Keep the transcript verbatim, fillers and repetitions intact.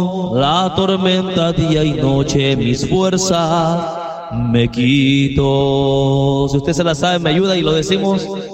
la tormenta día y noche mis fuerzas me quito. Si usted se la sabe, me ayuda y lo decimos.